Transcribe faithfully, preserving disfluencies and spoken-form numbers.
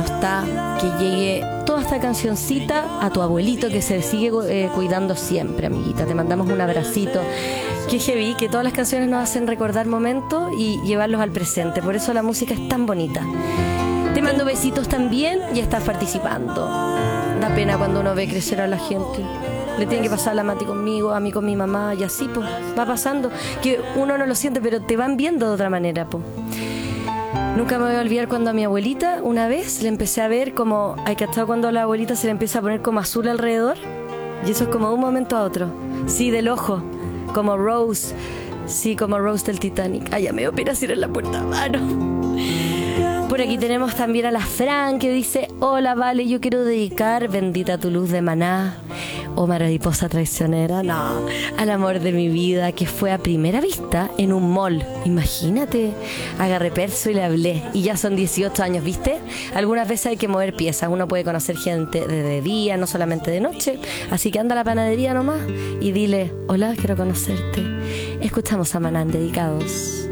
está que llegue toda esta cancioncita a tu abuelito que se sigue eh, cuidando siempre, amiguita. Te mandamos un abracito. Qué heavy, que todas las canciones nos hacen recordar momentos y llevarlos al presente. Por eso la música es tan bonita. Te mando besitos también y estás participando. Da pena cuando uno ve crecer a la gente. Le tiene que pasar a la Mati conmigo, a mí con mi mamá y así, pues, va pasando. Que uno no lo siente, pero te van viendo de otra manera, pues. Nunca me voy a olvidar cuando a mi abuelita, una vez, le empecé a ver como... Hay que estar cuando a la abuelita se le empieza a poner como azul alrededor. Y eso es como de un momento a otro. Sí, del ojo. Como Rose. Sí, como Rose del Titanic. Ay, ya me dio pena cierrar la puerta, mano. Por aquí tenemos también a la Fran que dice: hola, vale, yo quiero dedicar Bendita tu luz de Maná, o Mariposa traicionera, no, al amor de mi vida, que fue a primera vista en un mall. Imagínate, agarré perso y le hablé. Y ya son dieciocho años, ¿viste? Algunas veces hay que mover piezas. Uno puede conocer gente de día, no solamente de noche. Así que anda a la panadería nomás y dile: hola, quiero conocerte. Escuchamos a Maná en Dedicados.